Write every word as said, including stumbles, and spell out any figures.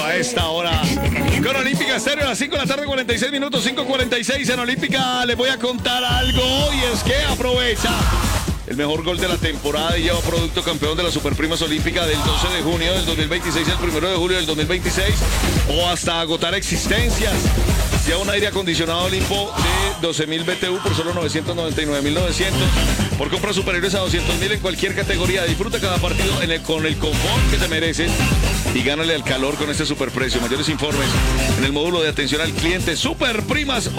A esta hora con Olímpica Estéreo a las cinco de la tarde, cuarenta y seis minutos, cinco cuarenta y seis en Olímpica. Les voy a contar algo y es que aprovecha el mejor gol de la temporada y lleva producto campeón de la Superprimas Olímpica del doce de junio del dos mil veintiséis al primero de julio del dos mil veintiséis o hasta agotar existencias. Lleva un aire acondicionado Olimpo de doce mil B T U por solo novecientos noventa y nueve mil novecientos. Por compras superiores a doscientos mil en cualquier categoría. Disfruta cada partido en el, con el confort que te mereces y gánale al calor con este superprecio. Mayores informes en el módulo de atención al cliente Superprimas